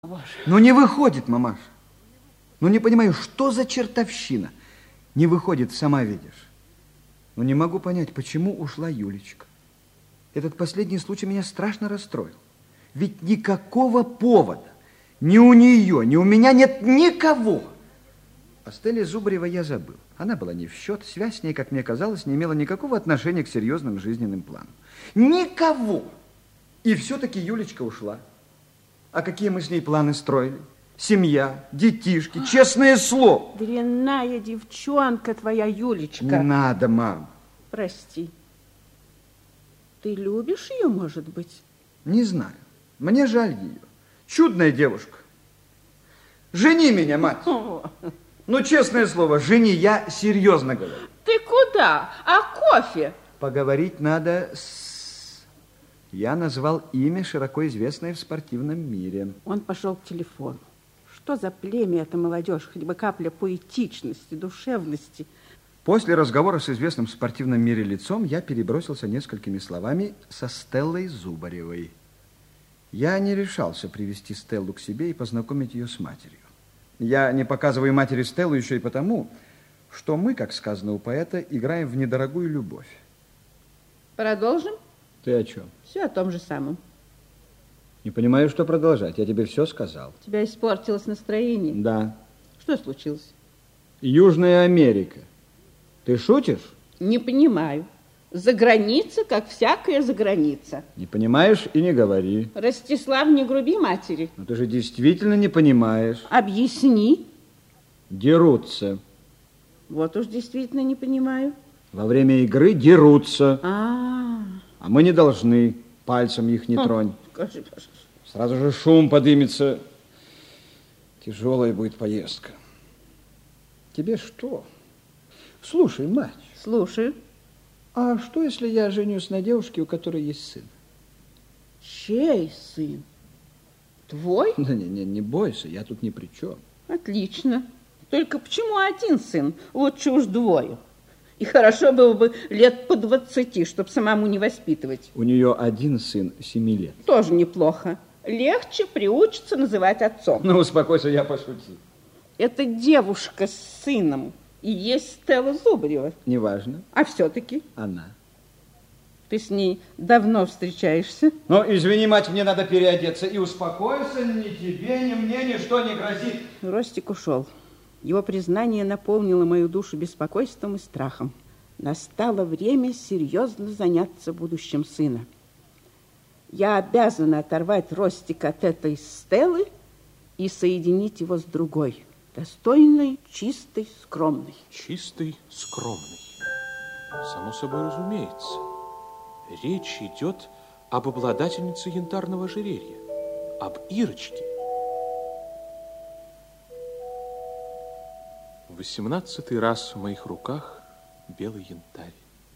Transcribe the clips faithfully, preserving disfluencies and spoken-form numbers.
Ну не выходит, мамаша. Ну не понимаю, что за чертовщина? Не выходит, сама видишь. Ну не могу понять, почему ушла Юлечка. Этот последний случай меня страшно расстроил. Ведь никакого повода ни у нее, ни у меня нет никого. О Стелле Зубаревой я забыл. Она была не в счет. Связь с ней, как мне казалось, не имела никакого отношения к серьезным жизненным планам. Никого. И все-таки Юлечка ушла. А какие мы с ней планы строили? Семья, детишки, честное слово. Дрянная девчонка твоя Юлечка. Не надо, мам. Прости. Ты любишь ее, может быть? Не знаю. Мне жаль ее. Чудная девушка. Жени меня, мать. О. Ну, честное слово, жени, я серьезно говорю. Ты куда? А кофе? Поговорить надо с... Я назвал имя, широко известное в спортивном мире. Он пошел к телефону. Что за племя эта молодежь? Хоть бы капля поэтичности, душевности. После разговора с известным в спортивном мире лицом я перебросился несколькими словами со Стеллой Зубаревой. Я не решался привести Стеллу к себе и познакомить ее с матерью. Я не показываю матери Стеллу еще и потому, что мы, как сказано у поэта, играем в недорогую любовь. Продолжим? Ты о чем? Все о том же самом. Не понимаю, что продолжать. Я тебе все сказал. У тебя испортилось настроение? Да. Что случилось? Южная Америка. Ты шутишь? Не понимаю. За граница, как всякая за граница. Не понимаешь и не говори. Ростислав, не груби матери. Но ты же действительно не понимаешь. Объясни. Дерутся. Вот уж действительно не понимаю. Во время игры дерутся. А-а-а. А мы не должны. Пальцем их не тронь. Скажи, пожалуйста. Сразу же шум подымется. Тяжелая будет поездка. Тебе что? Слушай, мать. Слушаю. А что, если я женюсь на девушке, у которой есть сын? Чей сын? Твой? Да не, не, не бойся, я тут ни при чем. Отлично. Только почему один сын? Лучше уж двое. И хорошо было бы лет по двадцати, чтобы самому не воспитывать. У нее один сын семи лет. Тоже неплохо. Легче приучиться называть отцом. Ну, успокойся, я пошутил. Это девушка с сыном и есть Стелла Зубарева. Неважно. А все-таки? Она. Ты с ней давно встречаешься? Ну, извини, мать, мне надо переодеться. И успокойся, ни тебе, ни мне ничто не грозит. Ростик ушел. Его признание наполнило мою душу беспокойством и страхом. Настало время серьезно заняться будущим сына. Я обязана оторвать Ростика от этой Стеллы и соединить его с другой, достойной, чистой, скромной. Чистый, скромный. Само собой разумеется. Речь идет об обладательнице янтарного ожерелья, об Ирочке. Восемнадцатый раз в моих руках белый янтарь.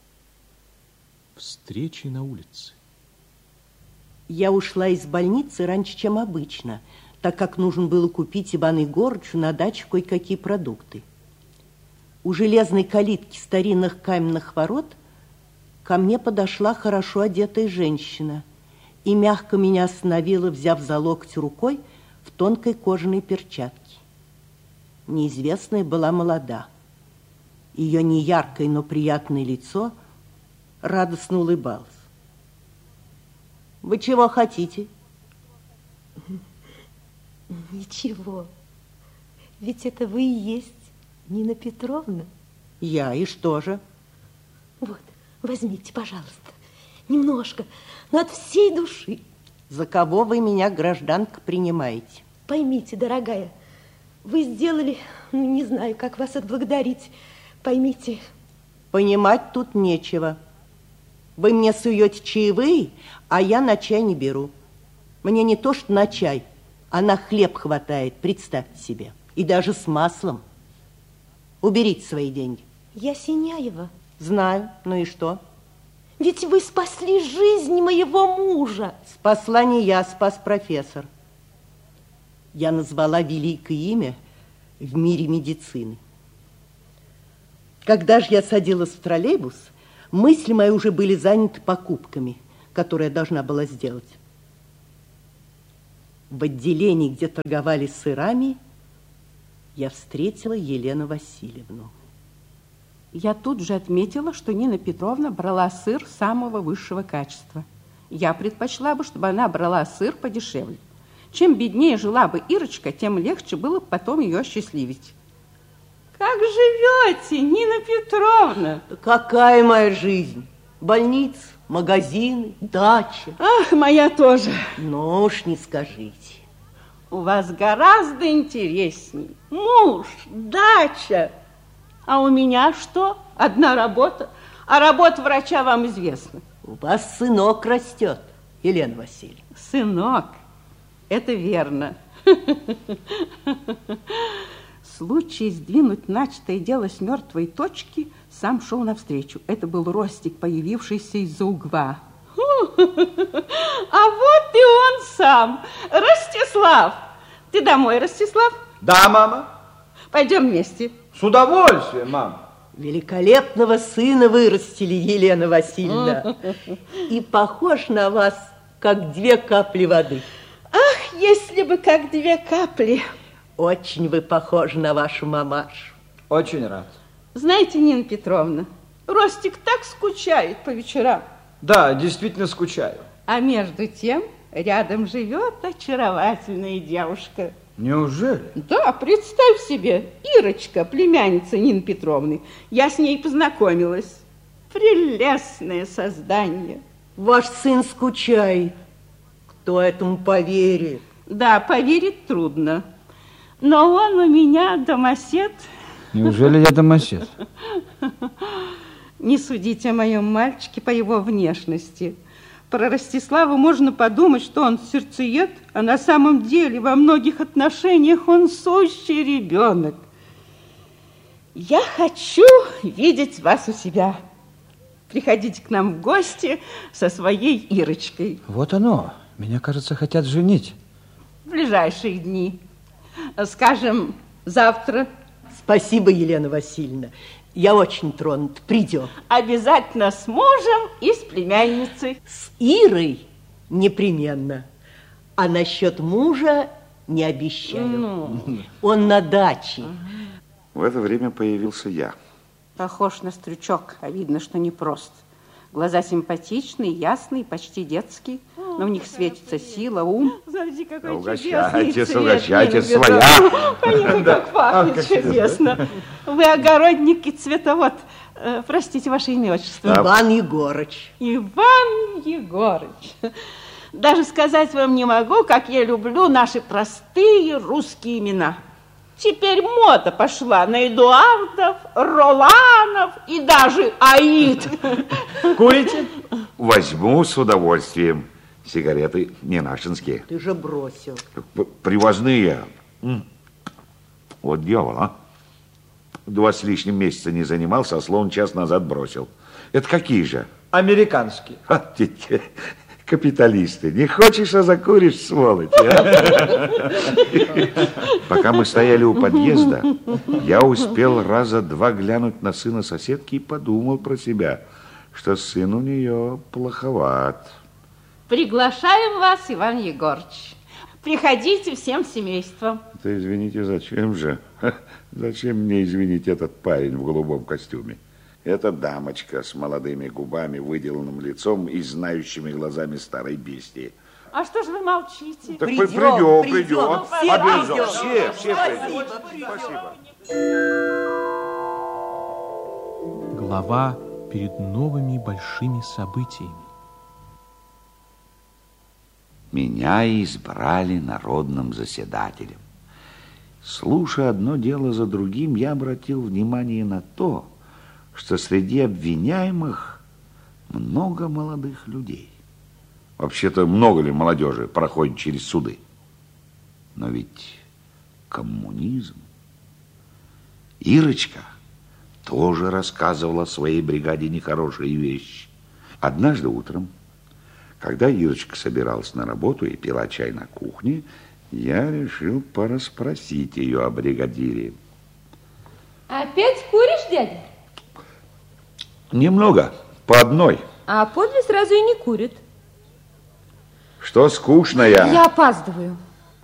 Встречи на улице. Я ушла из больницы раньше, чем обычно, так как нужно было купить Ивану Егорычу на даче кое-какие продукты. У железной калитки старинных каменных ворот ко мне подошла хорошо одетая женщина и мягко меня остановила, взяв за локоть рукой в тонкой кожаной перчатке. Неизвестная была молода. Ее неяркое, но приятное лицо радостно улыбалось. Вы чего хотите? Ничего. Ведь это вы и есть Нина Петровна. Я, и что же? Вот, возьмите, пожалуйста, немножко, но от всей души. За кого вы меня, гражданка, принимаете? Поймите, дорогая, вы сделали, ну, не знаю, как вас отблагодарить. Поймите. Понимать тут нечего. Вы мне суете чаевые, а я на чай не беру. Мне не то, что на чай, а на хлеб хватает, представьте себе. И даже с маслом. Уберите свои деньги. Я Синяева. Знаю, ну и что? Ведь вы спасли жизнь моего мужа. Спасла не я, спас профессор. Я назвала великое имя в мире медицины. Когда же я садилась в троллейбус, мысли мои уже были заняты покупками, которые я должна была сделать. В отделении, где торговали сырами, я встретила Елену Васильевну. Я тут же отметила, что Нина Петровна брала сыр самого высшего качества. Я предпочла бы, чтобы она брала сыр подешевле. Чем беднее жила бы Ирочка, тем легче было бы потом ее осчастливить. Как живете, Нина Петровна? Какая моя жизнь? Больница, магазины, дача. Ах, моя тоже. Ну уж не скажите. У вас гораздо интересней. Муж, дача. А у меня что? Одна работа. А работа врача вам известна. У вас сынок растет, Елена Васильевна. Сынок, это верно. Случай сдвинуть начатое дело с мертвой точки сам шел навстречу. Это был Ростик, появившийся из-за угла. А вот и он сам, Ростислав. Ты домой, Ростислав? Да, мама. Пойдем вместе. С удовольствием, мама. Великолепного сына вырастили, Елена Васильевна. И похож на вас, как две капли воды. Ах, если бы как две капли. Очень вы похожи на вашу мамашу. Очень рад. Знаете, Нина Петровна, Ростик так скучает по вечерам. Да, действительно скучаю. А между тем рядом живет очаровательная девушка. Неужели? Да, представь себе, Ирочка, племянница Нины Петровны. Я с ней познакомилась. Прелестное создание. Ваш сын скучает. Кто этому поверит? Да, поверить трудно. Но он у меня домосед. Неужели я домосед? Не судите о моем мальчике по его внешности. Про Ростислава можно подумать, что он сердцеед, а на самом деле во многих отношениях он сущий ребенок. Я хочу видеть вас у себя. Приходите к нам в гости со своей Ирочкой. Вот оно. Меня, кажется, хотят женить. В ближайшие дни. Скажем, завтра. Спасибо, Елена Васильевна. Я очень тронут. Придем. Обязательно с мужем и с племянницей. С Ирой непременно. А насчет мужа не обещаю. Ну. Он на даче. В это время появился я. Похож на стручок, а видно, что непрост. Глаза симпатичные, ясные, почти детские, но в них светится сила, ум. Смотрите, какой Угощайтесь, чудесный угощайтесь, цвет, своя. Понятно, как пахнет чудесно. Вы огородник и цветовод. Э, Простите, ваше имя, отчество. Иван Егорыч. Иван Егорыч. Даже сказать вам не могу, как я люблю наши простые русские имена. Теперь мода пошла на Эдуардов, Роланов и даже Аид. Курите? Возьму с удовольствием. Сигареты не нашинские. Ты же бросил. Привозные. Вот дьявол, а? Два с лишним месяца не занимался, а словно час назад бросил. Это какие же? Американские. А, те, те, капиталисты. Не хочешь, а закуришь, сволочь. А? Пока мы стояли у подъезда, я успел раза два глянуть на сына соседки и подумал про себя, что сын у нее плоховат. Приглашаем вас, Иван Егорыч. Приходите всем семейством. Да извините, зачем же? Зачем мне извинить этот парень в голубом костюме? Эта дамочка с молодыми губами, выделанным лицом и знающими глазами старой бестии. А что же вы молчите? Так Придем, придем, придем. придем. Все Обязательно. придем. Все, все Спасибо, придем. Спасибо. Глава перед новыми большими событиями. Меня избрали народным заседателем. Слушая одно дело за другим, я обратил внимание на то, что среди обвиняемых много молодых людей. Вообще-то, много ли молодежи проходит через суды? Но ведь коммунизм. Ирочка тоже рассказывала о своей бригаде нехорошие вещи. Однажды утром, когда Ирочка собиралась на работу и пила чай на кухне, я решил порасспросить ее о бригадире. Опять куришь, дядя? Немного, по одной. А подле сразу и не курит. Что скучно я? Я опаздываю.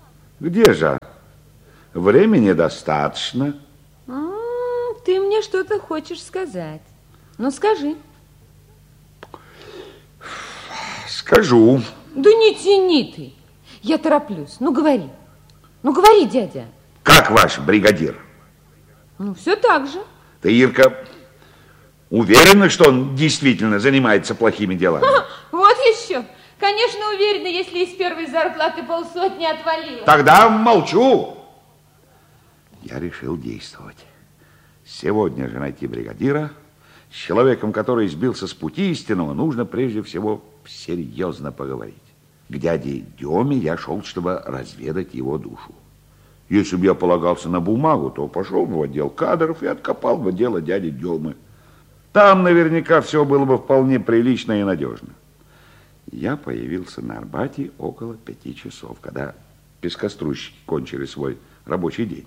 Где же? Времени достаточно. М-м, ты мне что-то хочешь сказать. Ну, скажи. Скажу. Да не тяни ты. Я тороплюсь. Ну, говори. Ну, говори, дядя. Как ваш бригадир? Ну, все так же. Ты, Ирка, уверена, что он действительно занимается плохими делами? Ха, вот еще. Конечно, уверена, если из первой зарплаты полсотни отвалило. Тогда молчу. Я решил действовать. Сегодня же найти бригадира. С человеком, который сбился с пути истинного, нужно прежде всего серьезно поговорить. К дяде Деме я шел, чтобы разведать его душу. Если бы я полагался на бумагу, то пошел бы в отдел кадров и откопал бы дело дяди Демы. Там наверняка все было бы вполне прилично и надежно. Я появился на Арбате около пяти часов, когда пескоструйщики кончили свой рабочий день.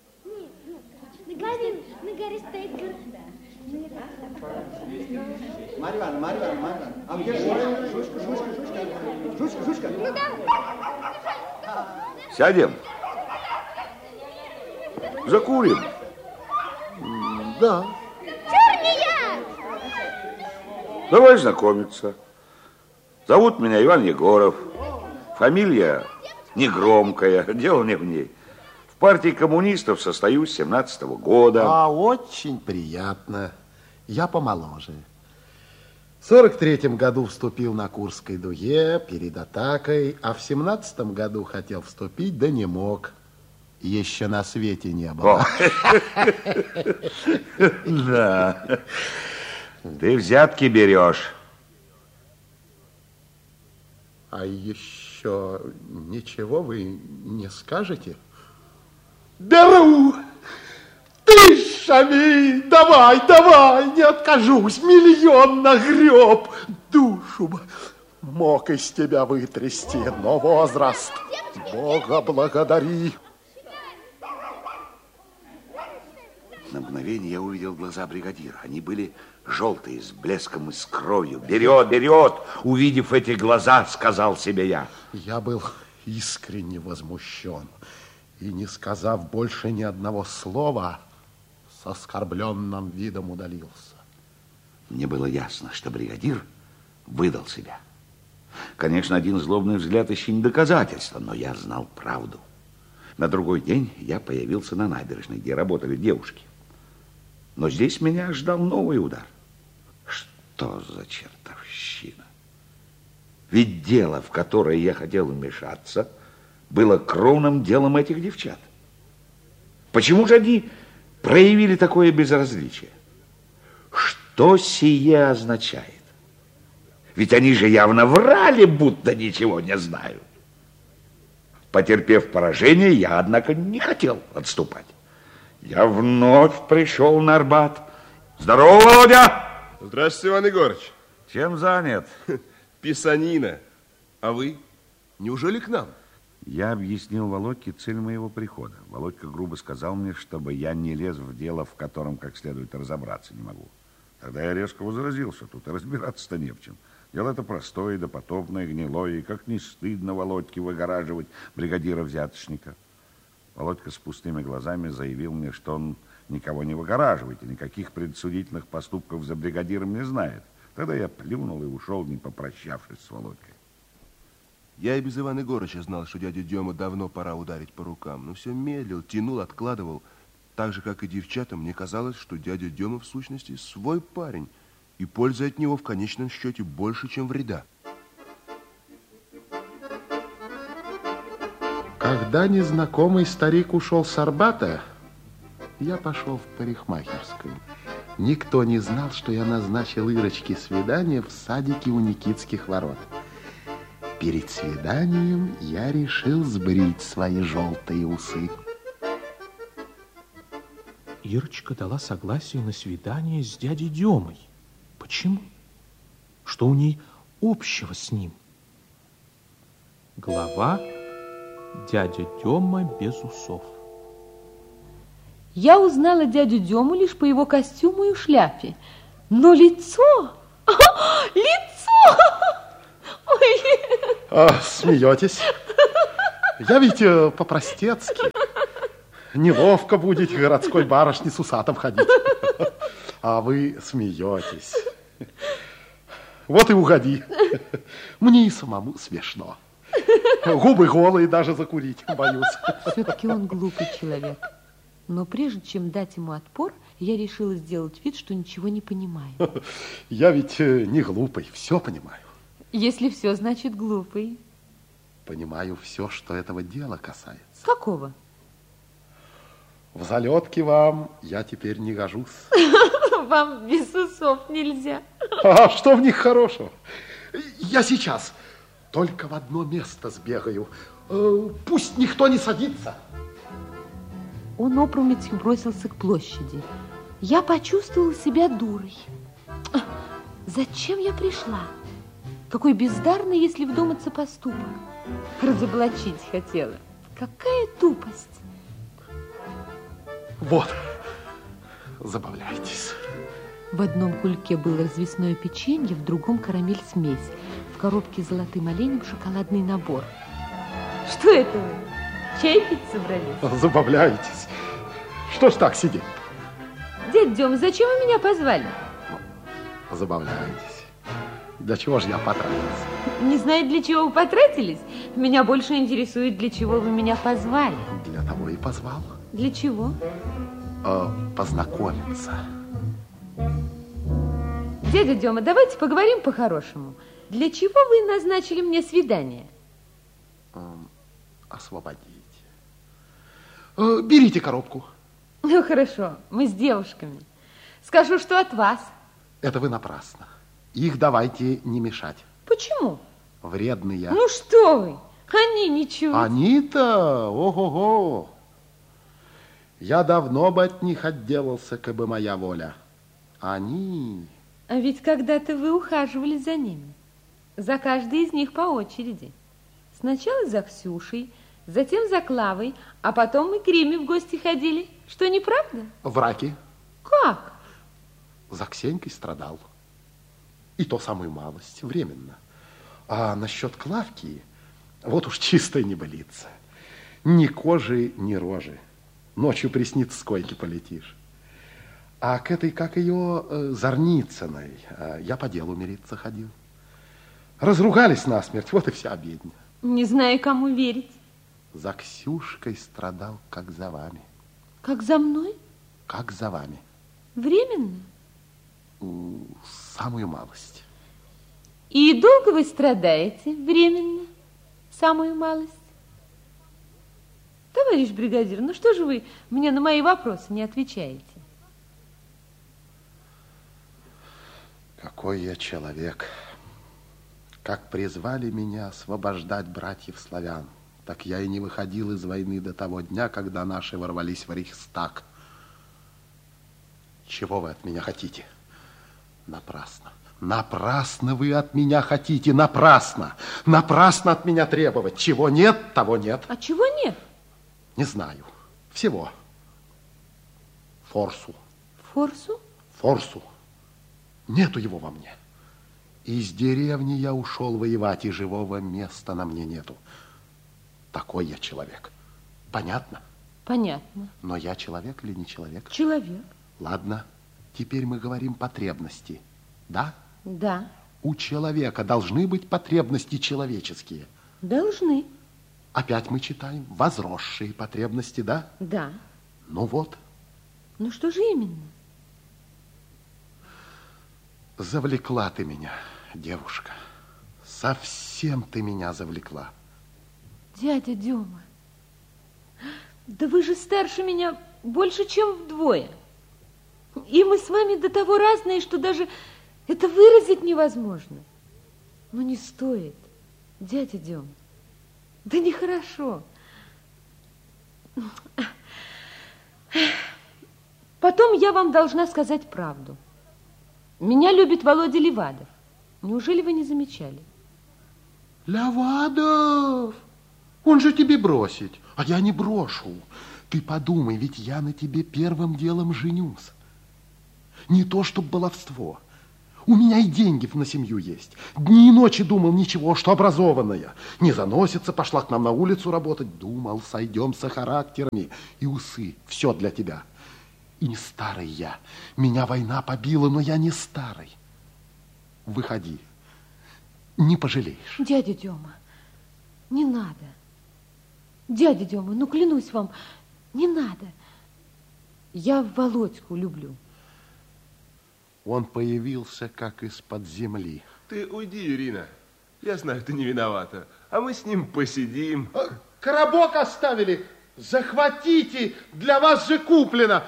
На горе стоит город. Марья Ивановна, Марья Ивановна, Марья Ивановна, а где Жучка, Жучка, Жучка, Жучка, Жучка, Жучка? Ну да. Сядем. Закурим. Да. Черния! Давай знакомиться. Зовут меня Иван Егоров. Фамилия негромкая, дело не в ней. В партии коммунистов состою с семнадцатого года. А, очень приятно. Я помоложе. В сорок третьем году вступил на Курской дуге перед атакой, а в семнадцатом году хотел вступить, да не мог. Еще на свете не было. Да. Ты взятки берешь. А еще ничего вы не скажете? Беру! Тысячами! Давай, давай, не откажусь! Миллион нагреб! Душу бы мог из тебя вытрясти, но возраст, Бога благодари! На мгновение я увидел глаза бригадира. Они были желтые, с блеском и с кровью. Берет, берет! Увидев эти глаза, сказал себе я. Я был искренне возмущен. И, не сказав больше ни одного слова, с оскорбленным видом удалился. Мне было ясно, что бригадир выдал себя. Конечно, один злобный взгляд еще не доказательство, но я знал правду. На другой день я появился на набережной, где работали девушки. Но здесь меня ждал новый удар. Что за чертовщина? Ведь дело, в которое я хотел вмешаться, было кровным делом этих девчат. Почему же они проявили такое безразличие? Что сие означает? Ведь они же явно врали, будто ничего не знают. Потерпев поражение, я, однако, не хотел отступать. Я вновь пришел на Арбат. Здорово, Володя! Здравствуйте, Иван Егорыч. Чем занят? Писанина. А вы? Неужели к нам? Я объяснил Володьке цель моего прихода. Володька грубо сказал мне, чтобы я не лез в дело, в котором как следует разобраться не могу. Тогда я резко возразил, что тут и разбираться-то не в чем. Дело это простое, допотопное, гнилое, и как не стыдно Володьке выгораживать бригадира-взяточника. Володька с пустыми глазами заявил мне, что он никого не выгораживает и никаких предосудительных поступков за бригадиром не знает. Тогда я плюнул и ушел, не попрощавшись с Володькой. Я и без Ивана Егорыча знал, что дядю Дему давно пора ударить по рукам, но все медлил, тянул, откладывал. Так же, как и девчатам, мне казалось, что дядя Дема в сущности свой парень, и польза от него в конечном счете больше, чем вреда. Когда незнакомый старик ушел с Арбата, я пошел в парикмахерскую. Никто не знал, что я назначил Ирочке свидание в садике у Никитских ворот. Перед свиданием я решил сбрить свои желтые усы. Ирочка дала согласие на свидание с дядей Демой. Почему? Что у ней общего с ним? Глава «Дядя Дема без усов». Я узнала дядю Дему лишь по его костюму и шляпе. Но лицо... Лицо! Ой. А, смеетесь? Я ведь э, по-простецки. Неловко будете городской барышне с усатом ходить. А вы смеетесь. Вот и угоди. Мне и самому смешно. Губы голые, даже закурить боюсь. Все-таки он глупый человек. Но прежде чем дать ему отпор, я решила сделать вид, что ничего не понимаю. Я ведь не глупый, все понимаю. Если все, значит глупый. Понимаю все, что этого дела касается. Какого? В залетке вам я теперь не гожусь. Вам без усов нельзя. А что в них хорошего? Я сейчас только в одно место сбегаю. Пусть никто не садится. Он опрометью бросился к площади. Я почувствовала себя дурой. Зачем я пришла? Какой бездарный, если вдуматься, поступок. Разоблачить хотела. Какая тупость. Вот, забавляйтесь. В одном кульке было развесное печенье, в другом карамель-смесь. В коробке с золотым оленем шоколадный набор. Что это вы? Чай пить собрались? Забавляетесь. Что ж так сидеть? Дядя Дема, зачем вы меня позвали? Забавляетесь. Для чего же я потратился? Не знаю, для чего вы потратились. Меня больше интересует, для чего вы меня позвали. Для того и позвал. Для чего? Э, познакомиться. Дядя Дема, давайте поговорим по-хорошему. Для чего вы назначили мне свидание? Э, освободите. Э, берите коробку. Ну, хорошо, мы с девушками. Скажу, что от вас. Это вы напрасно. Их давайте не мешать. Почему? Вредные. Ну, что вы? Они ничего. Они-то, ого-го. Я давно бы от них отделался, как бы моя воля. Они... А ведь когда-то вы ухаживали за ними. За каждой из них по очереди. Сначала за Ксюшей, затем за Клавой, а потом мы к Риме в гости ходили. Что, неправда? В раке. Как? За Ксенькой страдал. И то самую малость, временно. А насчет Клавки, вот уж чистая небылица. Ни кожи, ни рожи. Ночью приснится, с койки полетишь. А к этой, как ее, Зарницыной, я по делу мириться ходил. Разругались насмерть, вот и вся обедня. Не знаю, кому верить. За Ксюшкой страдал, как за вами. Как за мной? Как за вами. Временно? Самую малость. И долго вы страдаете временно? Самую малость? Товарищ бригадир, ну что же вы мне на мои вопросы не отвечаете? Какой я человек. Как призвали меня освобождать братьев-славян, так я и не выходил из войны до того дня, когда наши ворвались в Рейхстаг. Чего вы от меня хотите? Напрасно. Напрасно вы от меня хотите, напрасно. Напрасно от меня требовать. Чего нет, того нет. А чего нет? Не знаю. Всего. Форсу. Форсу? Форсу. Нету его во мне. Из деревни я ушел воевать, и живого места на мне нету. Такой я человек. Понятно? Понятно. Но я человек или не человек? Человек. Ладно, теперь мы говорим потребности. Да? Да. У человека должны быть потребности человеческие. Должны. Опять мы читаем возросшие потребности, да? Да. Ну вот. Ну что же именно? Завлекла ты меня, девушка. Совсем ты меня завлекла. Дядя Дема, да вы же старше меня больше, чем вдвое. И мы с вами до того разные, что даже это выразить невозможно. Но не стоит, дядя Дема. Да нехорошо. Потом я вам должна сказать правду. Меня любит Володя Левадов. Неужели вы не замечали? Левадов! Он же тебе бросить, а я не брошу. Ты подумай, ведь я на тебе первым делом женюсь. Не то, чтоб баловство. У меня и деньги на семью есть. Дни и ночи думал, ничего, что образованная. Не заносится, пошла к нам на улицу работать. Думал, сойдемся характерами. И усы, все для тебя. И не старый я. Меня война побила, но я не старый. Выходи. Не пожалеешь. Дядя Дема, не надо. Дядя Дема, ну клянусь вам, не надо. Я Володьку люблю. Он появился как из-под земли. Ты уйди, Ирина. Я знаю, ты не виновата. А мы с ним посидим. Коробок оставили. Захватите. Для вас же куплено.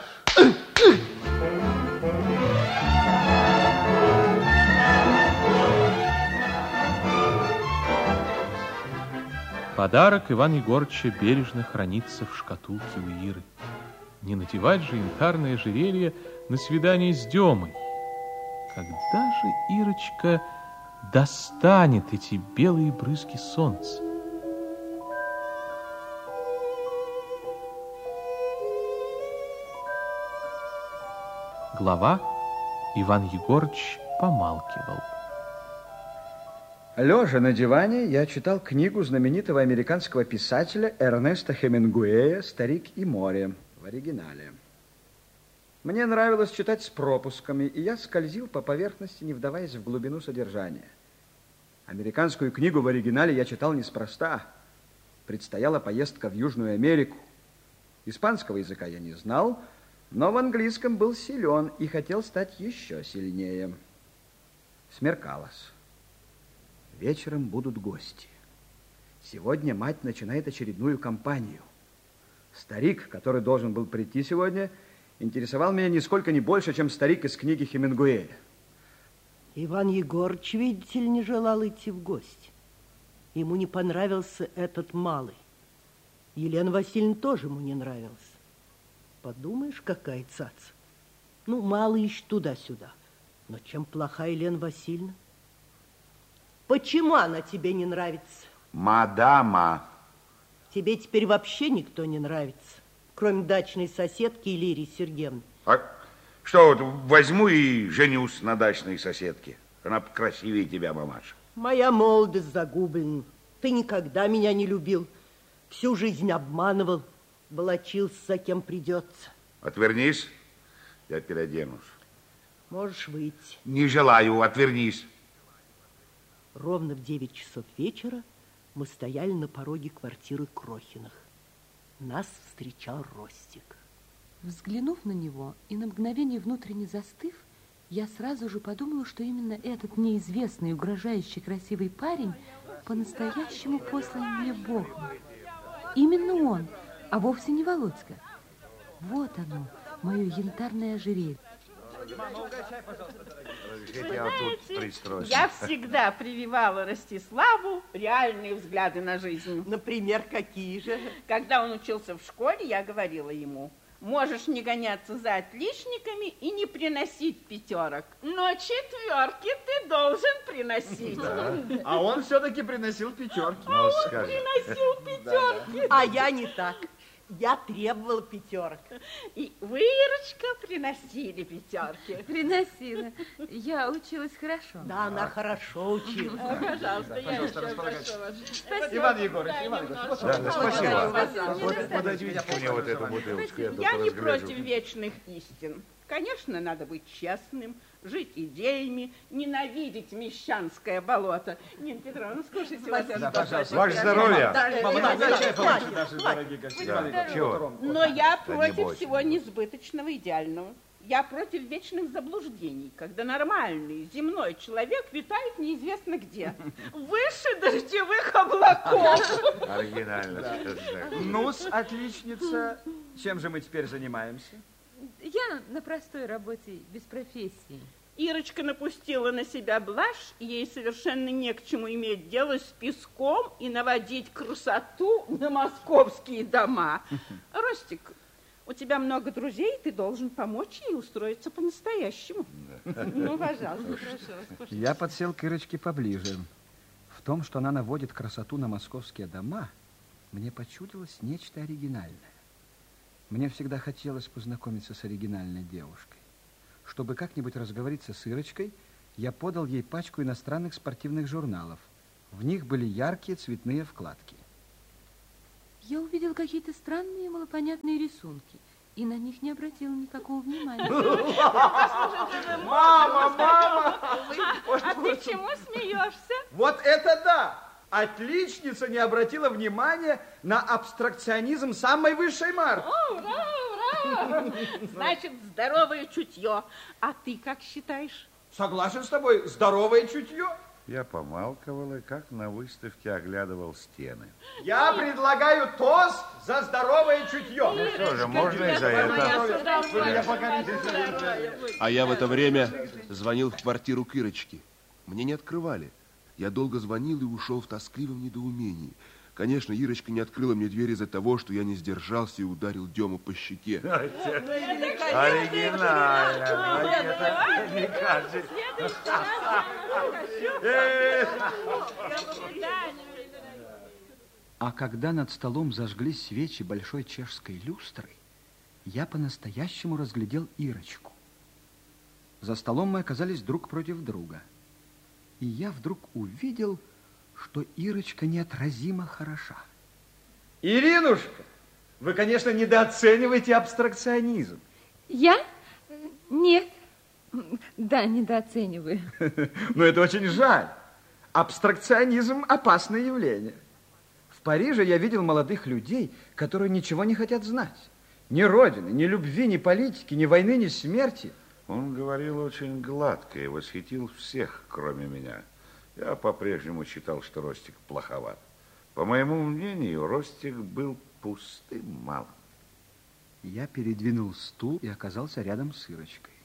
Подарок Ивана Егорыча бережно хранится в шкатулке у Иры. Не надевать же янтарное ожерелье на свидание с Демой. Когда же Ирочка достанет эти белые брызги солнца? Глава Иван Егорыч помалкивал. Лежа на диване, я читал книгу знаменитого американского писателя Эрнеста Хемингуэя «Старик и море» в оригинале. Мне нравилось читать с пропусками, и я скользил по поверхности, не вдаваясь в глубину содержания. Американскую книгу в оригинале я читал неспроста. Предстояла поездка в Южную Америку. Испанского языка я не знал, но в английском был силен и хотел стать еще сильнее. Смеркалось. Вечером будут гости. Сегодня мать начинает очередную кампанию. Старик, который должен был прийти сегодня, интересовал меня нисколько не больше, чем старик из книги Хемингуэя. Иван Егорыч, видите ли, не желал идти в гости. Ему не понравился этот малый. Елена Васильевна тоже ему не нравилась. Подумаешь, какая цаца. Ну, малый ищет туда-сюда. Но чем плоха Елена Васильевна? Почему она тебе не нравится? Мадама. Тебе теперь вообще никто не нравится, кроме дачной соседки Иллирии Сергеевны. А что, вот возьму и женюсь на дачной соседке? Она красивее тебя, мамаша. Моя молодость загублена. Ты никогда меня не любил. Всю жизнь обманывал, волочился, за кем придется. Отвернись, я переоденусь. Можешь выйти. Не желаю, отвернись. Ровно в девять часов вечера мы стояли на пороге квартиры Крохиных. Нас встречал Ростик. Взглянув на него и на мгновение внутренне застыв, я сразу же подумала, что именно этот неизвестный, угрожающий красивый парень по-настоящему послан мне Богом. Именно он, а вовсе не Володька. Вот оно, мое янтарное ожерелье. Мама, угощай, пожалуйста. Знаете, я всегда прививала Ростиславу реальные взгляды на жизнь. Например, какие же? Когда он учился в школе, я говорила ему: можешь не гоняться за отличниками и не приносить пятерок, но четверки ты должен приносить. Да. А он все-таки приносил пятерки. А он приносил пятерки. А я не так. Я требовала пятерок. И вы, Ирочка, приносили пятерки. Приносила. Я училась хорошо. Да, она хорошо училась. А, пожалуйста, я Пожалуйста, еще располагайтесь. прошу вас. Иван Егорович, Иван Егорович. Да, да, спасибо. Вот, Подойдите мне вот эту бутылочку. Я, я не против вечных истин. Конечно, надо быть честным, жить идеями, ненавидеть мещанское болото. Нина Петровна, скушайте вот это. Да, пожалуйста. Ваше здоровье. Мама, да, угощай, пожалуйста, наши дорогие гости. Да, чего? Но я Да не против бойся. всего несбыточного идеального. Я против вечных заблуждений, когда нормальный земной человек витает неизвестно где, выше дождевых облаков. Оригинально. Ну-с, отличница, чем же мы теперь занимаемся? Я на простой работе, без профессии. Ирочка напустила на себя блажь, ей совершенно не к чему иметь дело с песком и наводить красоту на московские дома. Ростик, у тебя много друзей, ты должен помочь ей устроиться по-настоящему. Ну, пожалуйста, прошу вас. Я подсел к Ирочке поближе. В том, что она наводит красоту на московские дома, мне почудилось нечто оригинальное. Мне всегда хотелось познакомиться с оригинальной девушкой. Чтобы как-нибудь разговориться с Ирочкой, Я подал ей пачку иностранных спортивных журналов. В них были яркие цветные вкладки. Я увидел какие-то странные малопонятные рисунки и на них не обратила никакого внимания. Мама, мама! А ты чему смеешься? Вот это да! Отличница не обратила внимания на абстракционизм самой высшей марки. О, ура, ура! Значит, здоровое чутье. А ты как считаешь? Согласен с тобой, здоровое чутье. Я помалковал и как на выставке оглядывал стены. Я предлагаю тост за здоровое чутье. Ну что же, можно и за это. А я в это время звонил в квартиру к Ирочке. Мне не открывали. Я долго звонил и ушел в тоскливом недоумении. Конечно, Ирочка не открыла мне дверь из-за того, что я не сдержался и ударил Дему по щеке. Оригинально. Не кажется. А когда над столом зажглись свечи большой чешской люстры, я по-настоящему разглядел Ирочку. За столом мы оказались друг против друга. И я вдруг увидел, что Ирочка неотразимо хороша. Иринушка, вы, конечно, недооцениваете абстракционизм. Я? Нет. Да, недооцениваю. Но это очень жаль. Абстракционизм – опасное явление. В Париже я видел молодых людей, которые ничего не хотят знать. Ни родины, ни любви, ни политики, ни войны, ни смерти. Он говорил очень гладко и восхитил всех, кроме меня. Я по-прежнему считал, что Ростик плоховат. По моему мнению, Ростик был пустым малым. Я передвинул стул и оказался рядом с Ирочкой.